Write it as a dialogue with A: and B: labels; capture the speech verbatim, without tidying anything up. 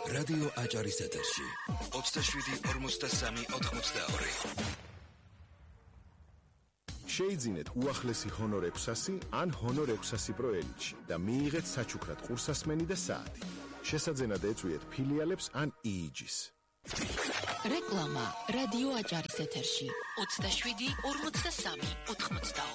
A: რადიო აჭარის ეთერში ოცდაშვიდი ორმოცდასამი ოთხმოცდაორი.
B: შეიძინეთ უახლესი ჰონორ ექვსასი ან ჰონორ ექვსასი პრო ელჩი და მიიღეთ საჩუქრად ყურსასმენი და საათი. შესაძენად ეწვიეთ ფილიალებს ან იიჯის.
C: რეკლამა რადიო აჭარის ეთერში ოცდაშვიდი ორმოცდასამი ოთხმოცდაორი.